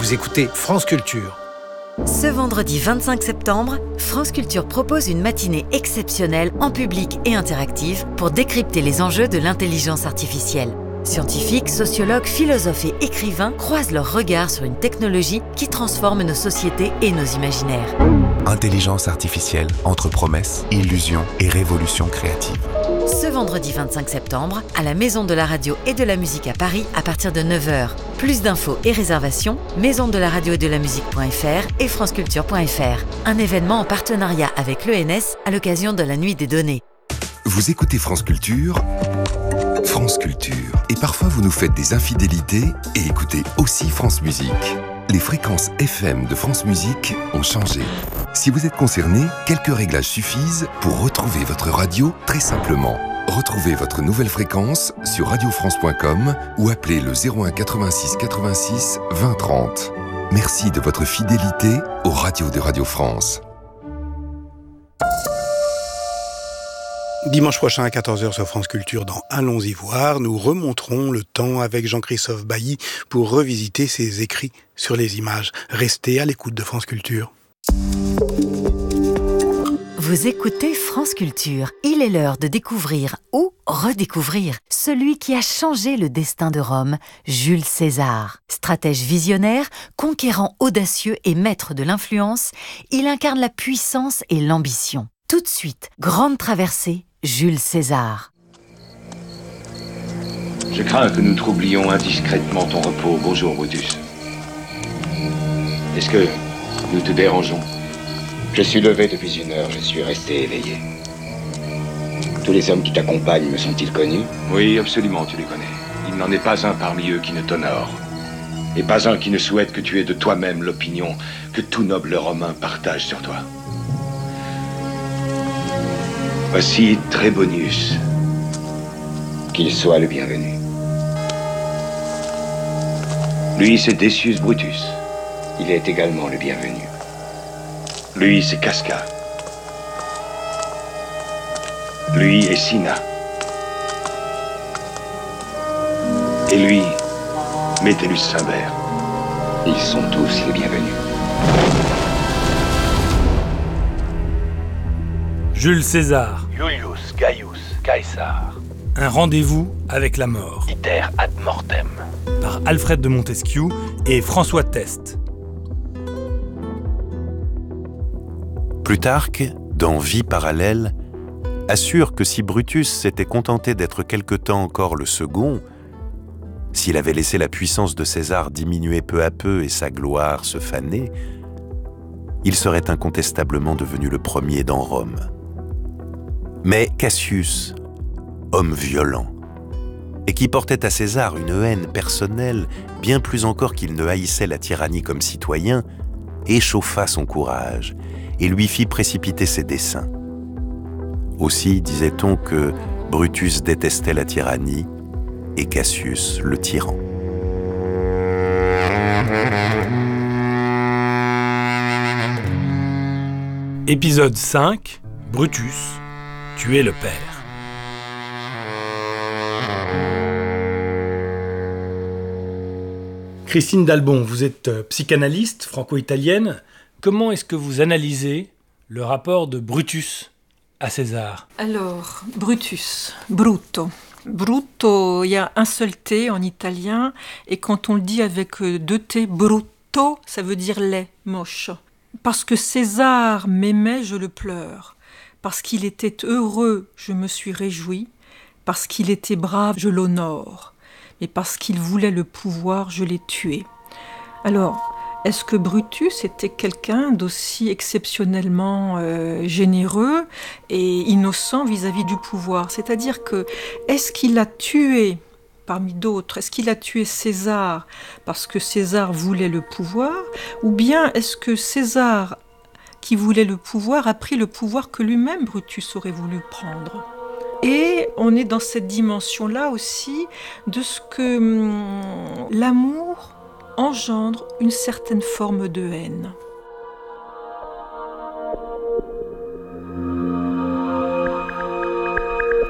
Vous écoutez France Culture. Ce vendredi 25 septembre, France Culture propose une matinée exceptionnelle en public et interactive pour décrypter les enjeux de l'intelligence artificielle. Scientifiques, sociologues, philosophes et écrivains croisent leurs regards sur une technologie qui transforme nos sociétés et nos imaginaires. Intelligence artificielle entre promesses, illusions et révolution créative. Ce vendredi 25 septembre, à la Maison de la Radio et de la Musique à Paris à partir de 9h. Plus d'infos et réservations, maisondelaradio-et-de-la-musique.fr et franceculture.fr. Un événement en partenariat avec l'ENS à l'occasion de la Nuit des données. Vous écoutez France Culture, France Culture. Et parfois vous nous faites des infidélités et écoutez aussi France Musique. Les fréquences FM de France Musique ont changé. Si vous êtes concerné, quelques réglages suffisent pour retrouver votre radio très simplement. Retrouvez votre nouvelle fréquence sur radiofrance.com ou appelez le 01 86 86 20 30. Merci de votre fidélité aux radios de Radio France. Dimanche prochain à 14h sur France Culture dans Allons-y voir, nous remonterons le temps avec Jean-Christophe Bailly pour revisiter ses écrits sur les images. Restez à l'écoute de France Culture. Vous écoutez France Culture. Il est l'heure de découvrir ou redécouvrir celui qui a changé le destin de Rome, Jules César. Stratège visionnaire, conquérant audacieux et maître de l'influence, il incarne la puissance et l'ambition. Tout de suite, grande traversée, Jules César. Je crains que nous troublions indiscrètement ton repos. Bonjour, Brutus. Est-ce que nous te dérangeons ? Je suis levé depuis 1 heure, je suis resté éveillé. Tous les hommes qui t'accompagnent me sont-ils connus ? Oui, absolument, tu les connais. Il n'en est pas un parmi eux qui ne t'honore. Et pas un qui ne souhaite que tu aies de toi-même l'opinion que tout noble Romain partage sur toi. Voici Trébonius. Qu'il soit le bienvenu. Lui, c'est Decius Brutus. Il est également le bienvenu. Lui, c'est Casca. Lui est Cinna. Et lui, Metellus Cimber. Ils sont tous les bienvenus. Jules César. Julius Gaius Caesar. Un rendez-vous avec la mort. Iter ad mortem. Par Alfred de Montesquieu et François Teste. Plutarque, dans Vie parallèle, assure que si Brutus s'était contenté d'être quelque temps encore le second, s'il avait laissé la puissance de César diminuer peu à peu et sa gloire se faner, il serait incontestablement devenu le premier dans Rome. Mais Cassius, homme violent, et qui portait à César une haine personnelle bien plus encore qu'il ne haïssait la tyrannie comme citoyen, échauffa son courage et lui fit précipiter ses desseins. Aussi disait-on que Brutus détestait la tyrannie et Cassius le tyran. Épisode 5, Brutus, tuer le père. Christine Dalbon, vous êtes psychanalyste franco-italienne. Comment est-ce que vous analysez le rapport de Brutus à César ? Alors, Brutus, brutto. Brutto, il y a un seul T en italien, et quand on le dit avec 2 T, brutto, ça veut dire laid, moche. Parce que César m'aimait, je le pleure. Parce qu'il était heureux, je me suis réjoui. Parce qu'il était brave, je l'honore. Mais parce qu'il voulait le pouvoir, je l'ai tué. Alors, est-ce que Brutus était quelqu'un d'aussi exceptionnellement généreux et innocent vis-à-vis du pouvoir ? C'est-à-dire que, est-ce qu'il a tué, parmi d'autres, est-ce qu'il a tué César parce que César voulait le pouvoir ? Ou bien est-ce que César, qui voulait le pouvoir, a pris le pouvoir que lui-même Brutus aurait voulu prendre ? Et on est dans cette dimension-là aussi de ce que l'amour engendre une certaine forme de haine.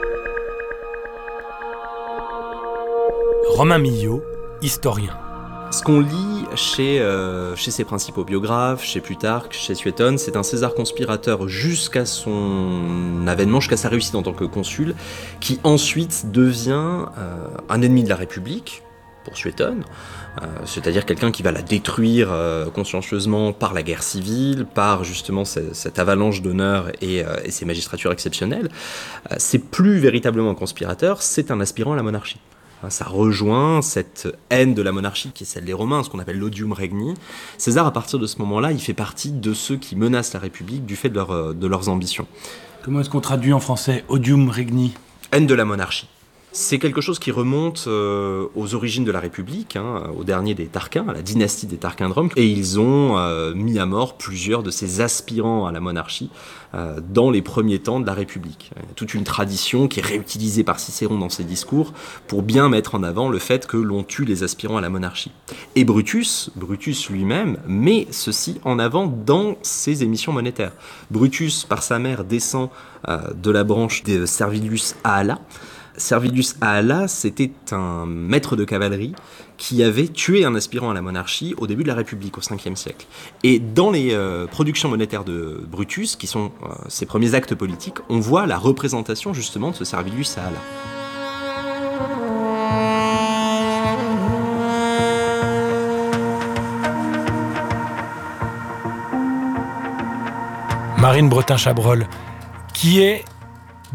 Romain Millot, historien. Ce qu'on lit chez ses principaux biographes, chez Plutarque, chez Suétone, c'est un César conspirateur jusqu'à son avènement, jusqu'à sa réussite en tant que consul, qui ensuite devient un ennemi de la République, pour Suétone, c'est-à-dire quelqu'un qui va la détruire consciencieusement par la guerre civile, par justement cette avalanche d'honneur et ses magistratures exceptionnelles. C'est plus véritablement un conspirateur, c'est un aspirant à la monarchie. Ça rejoint cette haine de la monarchie qui est celle des Romains, ce qu'on appelle l'odium regni. César, à partir de ce moment-là, il fait partie de ceux qui menacent la République du fait de leurs ambitions. Comment est-ce qu'on traduit en français odium regni ? Haine de la monarchie. C'est quelque chose qui remonte aux origines de la République, au dernier des Tarquins, à la dynastie des Tarquins de Rome, et ils ont mis à mort plusieurs de ces aspirants à la monarchie dans les premiers temps de la République. Il y a toute une tradition qui est réutilisée par Cicéron dans ses discours pour bien mettre en avant le fait que l'on tue les aspirants à la monarchie. Et Brutus lui-même, met ceci en avant dans ses émissions monétaires. Brutus, par sa mère, descend de la branche de Servilius Ahala. Servilius Ahala, c'était un maître de cavalerie qui avait tué un aspirant à la monarchie au début de la République, au 5e siècle. Et dans les productions monétaires de Brutus, qui sont ses premiers actes politiques, on voit la représentation justement de ce Servilius Ahala. Marine Bretin-Chabrol, qui est Brutus ?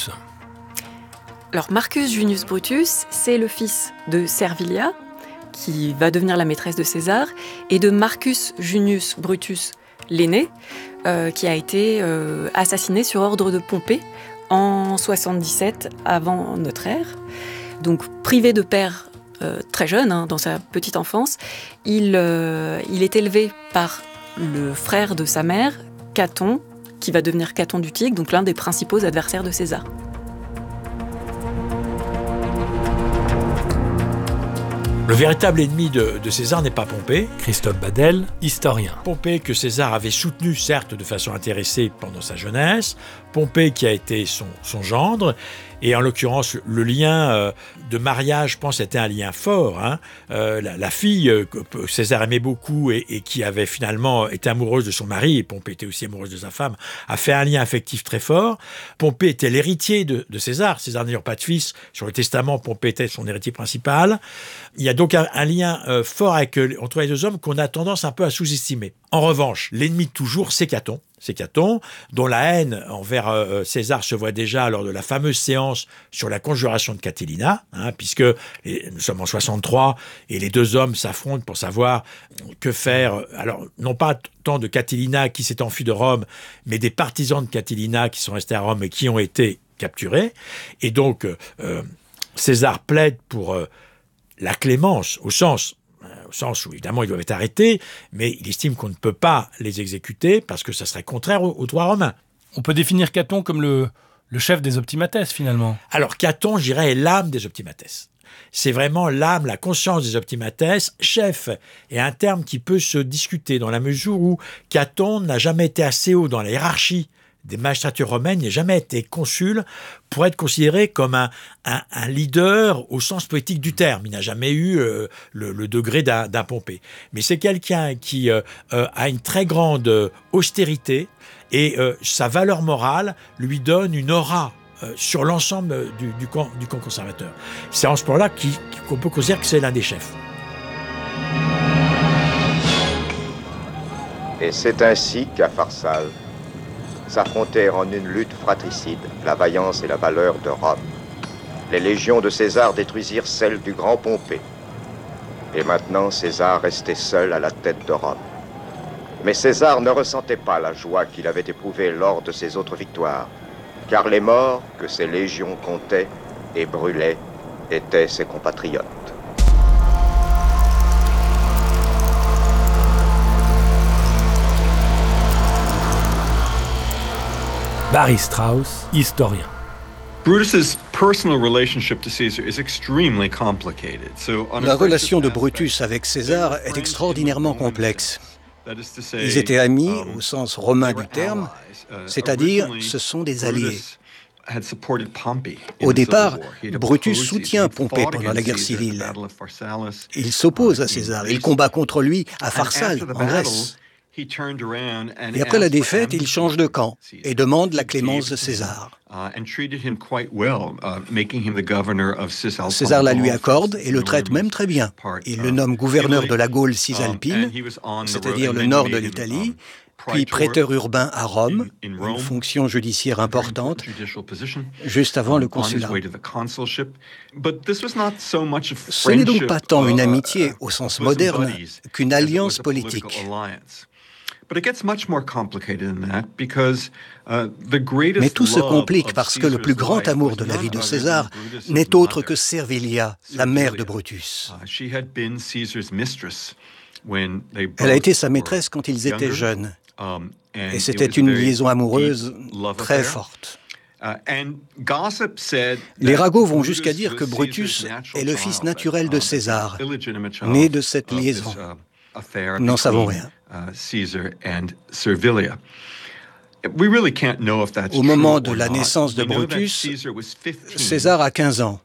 Alors Marcus Junius Brutus, c'est le fils de Servilia, qui va devenir la maîtresse de César, et de Marcus Junius Brutus l'aîné, qui a été assassiné sur ordre de Pompée en 77 avant notre ère. Donc privé de père très jeune, dans sa petite enfance, il est élevé par le frère de sa mère, Caton, qui va devenir Caton du Tigre, donc l'un des principaux adversaires de César. Le véritable ennemi de César n'est pas Pompée. Christophe Badel, historien. Pompée que César avait soutenu, certes, de façon intéressée pendant sa jeunesse. Pompée qui a été son gendre. Et en l'occurrence, le lien de mariage, je pense, était un lien fort. La fille que César aimait beaucoup et qui avait finalement été amoureuse de son mari, et Pompée était aussi amoureuse de sa femme, a fait un lien affectif très fort. Pompée était l'héritier de César. César n'ayant pas de fils, sur le testament, Pompée était son héritier principal. Il y a donc un lien fort entre les deux hommes qu'on a tendance un peu à sous-estimer. En revanche, l'ennemi de toujours, c'est Caton. C'est Caton, dont la haine envers César se voit déjà lors de la fameuse séance sur la conjuration de Catilina, puisque nous sommes en 63 et les deux hommes s'affrontent pour savoir que faire. Alors, non pas tant de Catilina qui s'est enfui de Rome, mais des partisans de Catilina qui sont restés à Rome et qui ont été capturés. Et donc, César plaide pour la clémence, au sens où, évidemment, ils doivent être arrêtés, mais il estime qu'on ne peut pas les exécuter parce que ça serait contraire au droit romain. On peut définir Caton comme le chef des optimates, finalement. Alors, Caton, je dirais, est l'âme des optimates. C'est vraiment l'âme, la conscience des optimates. Chef est un terme qui peut se discuter dans la mesure où Caton n'a jamais été assez haut dans la hiérarchie des magistratures romaines, il n'a jamais été consul pour être considéré comme un leader au sens poétique du terme. Il n'a jamais eu le degré d'un Pompée. Mais c'est quelqu'un qui a une très grande austérité et sa valeur morale lui donne une aura sur l'ensemble du camp conservateur. C'est en ce point-là qu'on peut considérer que c'est l'un des chefs. Et c'est ainsi qu'à Pharsale s'affrontèrent en une lutte fratricide la vaillance et la valeur de Rome. Les légions de César détruisirent celles du grand Pompée. Et maintenant, César restait seul à la tête de Rome. Mais César ne ressentait pas la joie qu'il avait éprouvée lors de ses autres victoires, car les morts que ses légions comptaient et brûlaient étaient ses compatriotes. Barry Strauss, historien. Brutus's personal relationship to Caesar is extremely complicated. La relation de Brutus avec César est extraordinairement complexe. Ils étaient amis au sens romain du terme, c'est-à-dire ce sont des alliés. Au départ, Brutus soutient Pompée pendant la guerre civile. Il s'oppose à César, il combat contre lui à Pharsale, en Grèce. Et après la défaite, il change de camp et demande la clémence de César. César la lui accorde et le traite même très bien. Il le nomme gouverneur de la Gaule cisalpine, c'est-à-dire le nord de l'Italie, puis prêteur urbain à Rome, une fonction judiciaire importante, juste avant le consulat. Ce n'est donc pas tant une amitié au sens moderne qu'une alliance politique. Mais tout se complique parce que le plus grand amour de la vie de César n'est autre que Servilia, la mère de Brutus. Elle a été sa maîtresse quand ils étaient jeunes, et c'était une liaison amoureuse très forte. Les ragots vont jusqu'à dire que Brutus est le fils naturel de César, né de cette liaison. Nous n'en savons rien. Au moment de la naissance de Brutus, César a 15 ans.